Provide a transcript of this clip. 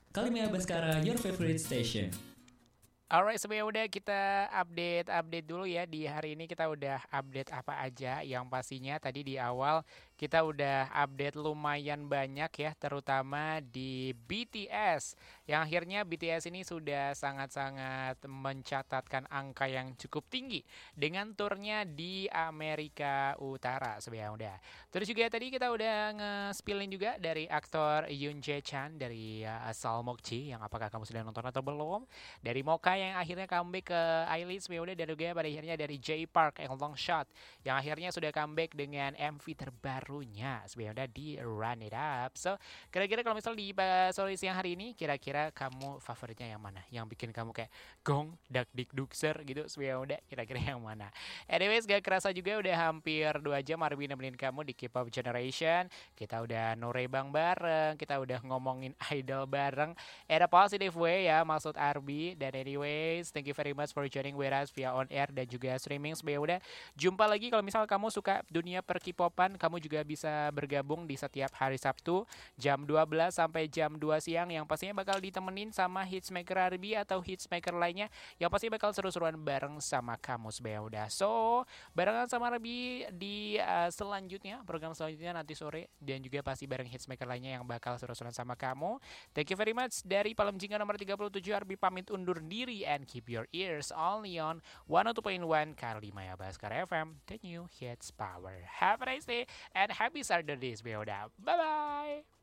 Kalimaya Baskara, your favorite station. Alright, sebenarnya udah kita update dulu ya. Di hari ini kita udah update apa aja. Yang pastinya tadi di awal kita udah update lumayan banyak ya, terutama di BTS. Yang akhirnya BTS ini sudah sangat-sangat mencatatkan angka yang cukup tinggi dengan turnya di Amerika Utara sebenarnya udah. Terus juga tadi kita udah nge-spillin juga dari aktor Yoon Jae Chan dari Salmokchi, yang apakah kamu sudah nonton atau belum? Dari Mocha yang akhirnya comeback ke Ailis Meuda, dan juga pada akhirnya dari J Park yang Long Shot yang akhirnya sudah comeback dengan MV terbarunya sebenarnya di Run It Up. So kira-kira kalau misal di sore siang hari ini, kira-kira kamu favoritnya yang mana? Yang bikin kamu kayak gong dak dik dukser gitu sebenarnya udah, kira-kira yang mana? Anyways, gak kerasa juga udah hampir 2 jam Arbi nemenin kamu di K-pop Generation. Kita udah norebang bareng, kita udah ngomongin idol bareng at a positive way ya, maksud Arbi. Dan anyways, thank you very much for joining with us via on air dan juga streaming. Sebenarnya udah jumpa lagi. Kalau misal kamu suka dunia perkipopan, kamu juga bisa bergabung di setiap hari Sabtu jam 12 sampai jam 2 siang, yang pastinya bakal ditemenin sama Hitsmaker Arbi atau Hitsmaker lainnya yang pasti bakal seru-seruan bareng sama kamu. Sebenarnya udah. So, barengan sama Arbi di selanjutnya, program selanjutnya nanti sore, dan juga pasti bareng Hitsmaker lainnya yang bakal seru-seruan sama kamu. Thank you very much. Dari Palem Jingga nomor 37, Arbi pamit undur diri, and keep your ears only on 102.1 Kalimaya Baskara FM, the new hits power. Have a nice day and happy Saturday, Bye bye.